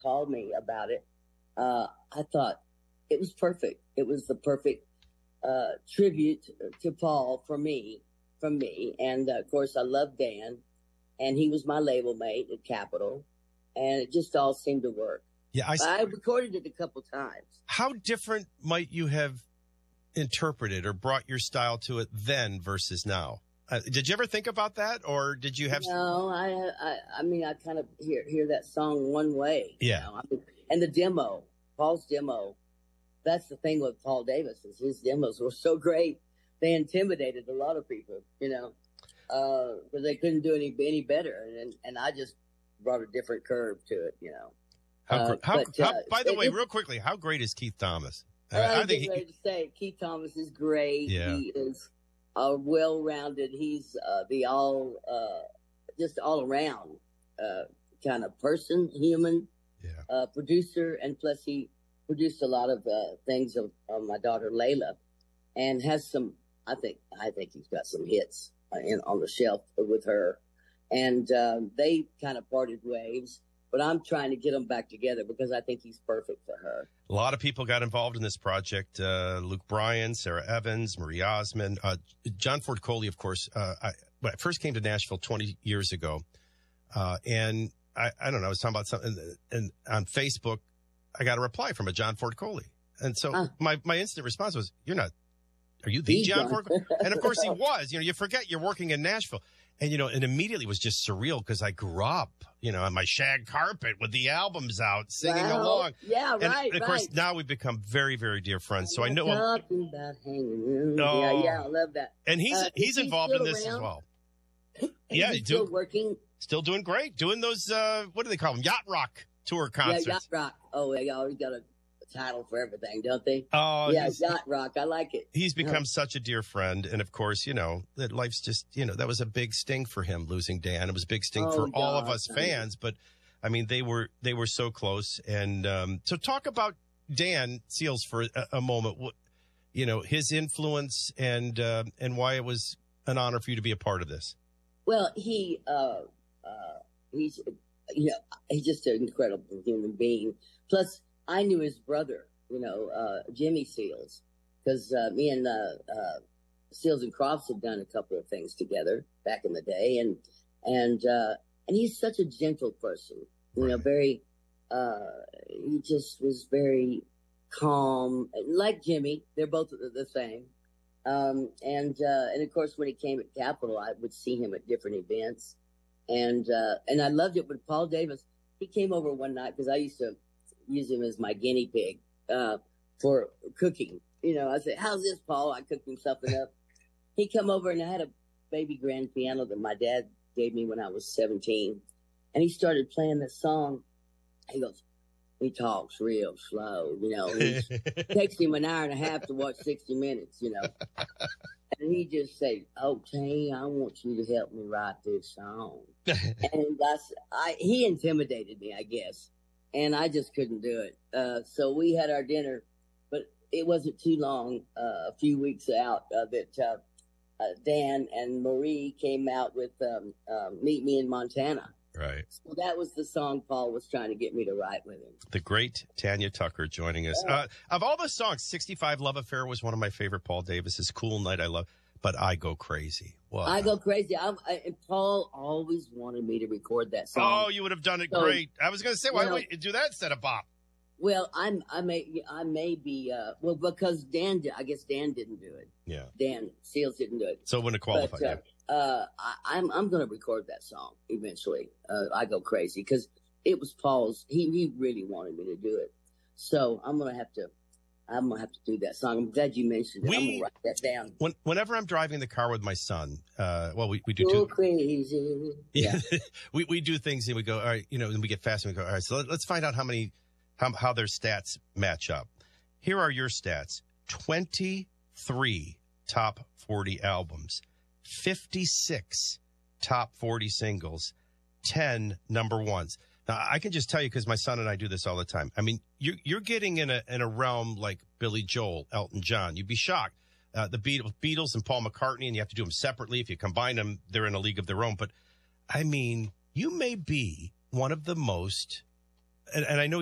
called me about it, I thought it was perfect. It was the perfect tribute to Paul from me. And of course, I love Dan, and he was my label mate at Capitol, and it just all seemed to work. Yeah, I recorded it a couple times. How different might you have interpreted or brought your style to it then versus now? Did you ever think about that, or did you have? No, I mean, I kind of hear that song one way. Yeah. You know? I mean, and the demo, Paul's demo. That's the thing with Paul Davis, is his demos were so great. They intimidated a lot of people, you know, because they couldn't do any better. And I just brought a different curve to it, you know. By the way, real quickly, how great is Keith Thomas? I think ready to say Keith Thomas is great. Yeah. He is well-rounded. He's just all around kind of person, human, producer, and plus he produced a lot of things of my daughter Layla, and has some. I think he's got some hits on the shelf with her, and they kind of parted ways. But I'm trying to get them back together because I think he's perfect for her. A lot of people got involved in this project. Luke Bryan, Sarah Evans, Marie Osmond, John Ford Coley, of course. When I first came to Nashville 20 years ago, and I don't know, I was talking about something, and on Facebook, I got a reply from a John Ford Coley. And so my instant response was, are you the John Ford Coley? And of course he was. You forget you're working in Nashville. And, and immediately was just surreal because I grew up, on my shag carpet with the albums out, singing along. Yeah, right. And of course, now we've become very, very dear friends. So I know talking about hanging around. Yeah, I love that. And he's involved in this as well. Yeah, he's still working. Still doing great. Doing those, what do they call them? Yacht Rock tour concerts. Yeah, Yacht Rock. Oh, they always got a title for everything, don't they? Oh, yeah, Yacht Rock. I like it. He's become such a dear friend. And of course, that life's just, that was a big sting for him, losing Dan. It was a big sting for all of us fans. But I mean, they were so close. And so talk about Dan Seals for a moment, his influence and why it was an honor for you to be a part of this. Well, he's just an incredible human being. Plus, I knew his brother, Jimmy Seals, because me and Seals and Crofts had done a couple of things together back in the day, and he's such a gentle person, very. He just was very calm, like Jimmy. They're both the same, and of course when he came at Capitol, I would see him at different events, and I loved it when Paul Davis. He came over one night because I used to use him as my guinea pig for cooking. I said, "How's this, Paul?" I cooked him something up. He come over and I had a baby grand piano that my dad gave me when I was 17, and he started playing this song. He talks real slow, It takes him an hour and a half to watch 60 Minutes, And he just said, "Oh, Tane, I want you to help me write this song." And he intimidated me, I guess. And I just couldn't do it. So we had our dinner, but it wasn't too long, a few weeks out, that Dan and Marie came out with Meet Me in Montana. Right. So that was the song Paul was trying to get me to write with him. The great Tanya Tucker joining us. Of all the songs, 65 Love Affair was one of my favorite Paul Davis's. Cool Night I love. But I Go Crazy. Wow. I Go Crazy. And Paul always wanted me to record that song. Oh, you would have done it great. I was going to say, why don't you do that instead of Bop? Well, I may be, because I guess Dan didn't do it. Yeah. Dan Seals didn't do it. So it wouldn't qualify. I'm going to record that song eventually. I Go Crazy, because it was Paul's. He really wanted me to do it. So I'm going to have to do that song. I'm glad you mentioned it. I'm going to write that down. Whenever I'm driving the car with my son, we do Go crazy. Yeah. we do things and we go, all right, and we get fast and we go, all right, so let's find out how their stats match up. Here are your stats. 23 top 40 albums, 56 top 40 singles, 10 number ones. Now, I can just tell you, because my son and I do this all the time. I mean, you're getting in a realm like Billy Joel, Elton John. You'd be shocked. The Beatles and Paul McCartney, and you have to do them separately. If you combine them, they're in a league of their own. But, I mean, you may be one of the most and I know